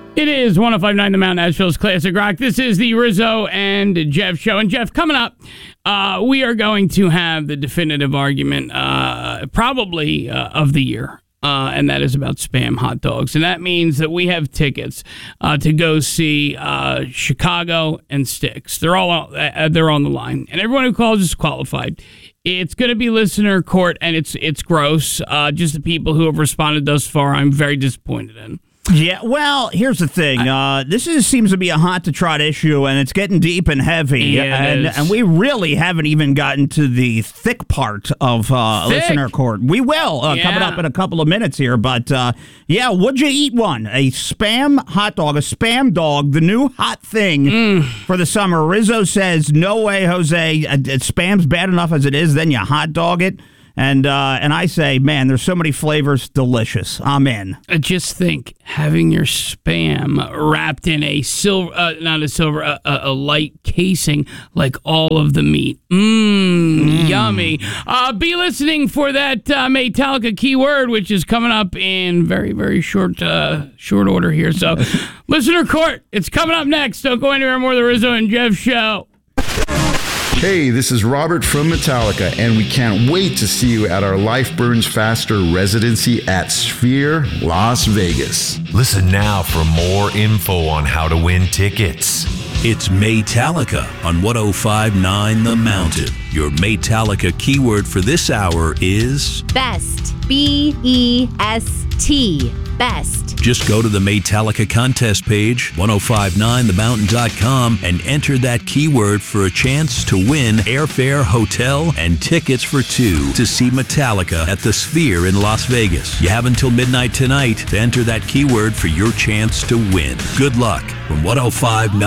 It is 105.9 The Mountain, Nashville's Classic Rock. This is the Rizzo and Jeff show. And Jeff, coming up, we are going to have the definitive argument, probably of the year. And that is about Spam hot dogs. And that means that we have tickets to go see Chicago and Styx. They're on the line. And everyone who calls is qualified. It's going to be listener court, and it's gross. Just the people who have responded thus far, I'm very disappointed in. Yeah, well, here's the thing. This seems to be a hot to trot issue, and it's getting deep and heavy. Yeah, and we really haven't even gotten to the thick part of listener court. We will coming up in a couple of minutes here. But, would you eat one? A Spam hot dog, a Spam dog, the new hot thing for the summer. Rizzo says, no way, Jose. Spam's bad enough as it is, then you hot dog it. And I say, man, there's so many flavors, delicious. I'm in. Just think, having your Spam wrapped in a a light casing like all of the meat. Yummy. Be listening for that Metallica keyword, which is coming up in very, very short order here. So, listener court, it's coming up next. Don't go anywhere. More of the Rizzo and Jeff show. Hey, this is Robert from Metallica, and we can't wait to see you at our Life Burns Faster residency at Sphere, Las Vegas. Listen now for more info on how to win tickets. It's Metallica on 105.9 The Mountain. Your Metallica keyword for this hour is best. B-E-S-T. Best. Just go to the Metallica contest page, 1059themountain.com, and enter that keyword for a chance to win airfare, hotel, and tickets for two to see Metallica at the Sphere in Las Vegas. You have until midnight tonight to enter that keyword for your chance to win. Good luck from 105.9